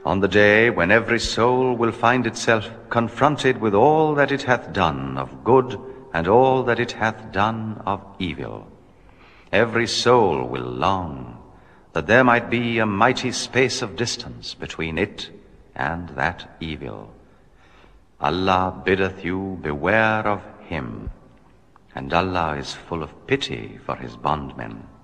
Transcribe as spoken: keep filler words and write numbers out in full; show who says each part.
Speaker 1: On the day when every soul will find itself confronted with all that it hath done of good and all that it hath done of evil, every soul will long that there might be a mighty space of distance between it and that evil. Allah biddeth you beware of him, and Allah is full of pity for his bondmen.